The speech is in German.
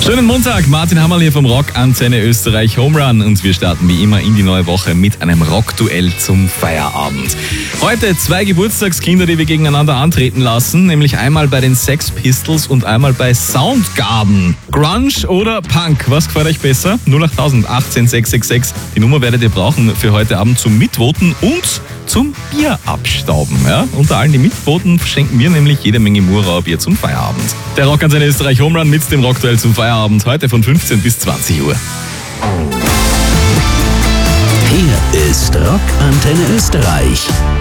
Schönen Montag, Martin Hammerl hier vom Rock Antenne Österreich Home Run und wir starten wie immer in die neue Woche mit einem Rockduell zum Feierabend. Heute 2 Geburtstagskinder, die wir gegeneinander antreten lassen, nämlich einmal bei den Sex Pistols und einmal bei Soundgarden. Grunge oder Punk, was gefällt euch besser? 08000 18 666. Die Nummer werdet ihr brauchen für heute Abend zum Mitvoten und zum Bier abstauben. Ja? Unter allen, die mitvoten, verschenken wir nämlich jede Menge Muraubier zum Feierabend. Der Rock Antenne Österreich Home Run mit dem Rockduell zum Feierabend heute von 15 bis 20 Uhr. Hier ist Rock Antenne Österreich.